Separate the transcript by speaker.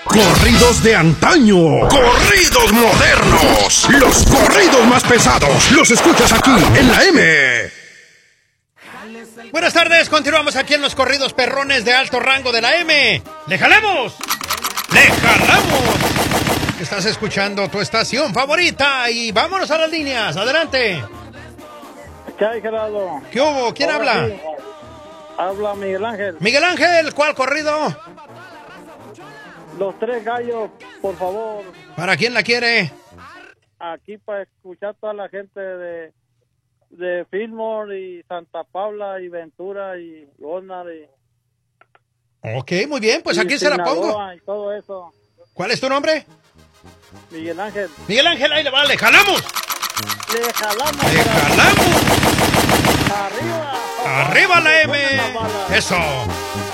Speaker 1: Corridos de antaño, corridos modernos, los corridos más pesados, los escuchas aquí en la M.
Speaker 2: Buenas tardes, continuamos aquí en los corridos perrones de alto rango de la M. ¡Le jalamos! ¡Le jalamos! Estás escuchando tu estación favorita y vámonos a las líneas, adelante.
Speaker 3: ¿Qué hay, Gerardo?
Speaker 2: ¿Qué hubo? ¿Quién habla?
Speaker 3: Sí. Habla Miguel Ángel.
Speaker 2: Miguel Ángel, ¿cuál corrido?
Speaker 3: Los Tres Gallos, por favor.
Speaker 2: ¿Para quién la quiere?
Speaker 3: Aquí para escuchar toda la gente de Fillmore y Santa Paula y Ventura y Walnut
Speaker 2: Ok, muy bien, pues aquí se la pongo.
Speaker 3: Y todo eso.
Speaker 2: ¿Cuál es tu nombre?
Speaker 3: Miguel Ángel.
Speaker 2: Miguel Ángel, ahí le va, ¡le jalamos!
Speaker 3: ¡Le jalamos!
Speaker 2: ¡Le jalamos!
Speaker 3: ¡Arriba!
Speaker 2: ¡Arriba la M!
Speaker 3: Buenas las balas.
Speaker 2: ¡Eso!